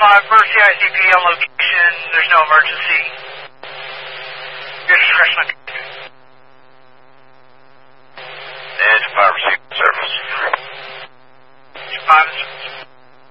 5, Mercy ICP on location. There's no emergency. Your discretion.